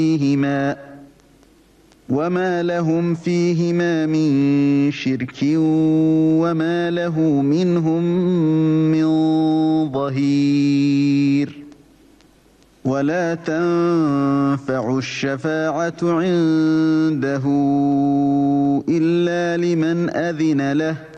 فيهما وما لهم فيهما من شرك وما له منهم من ظهير ولا تنفع الشفاعة عنده إلا لمن أذن له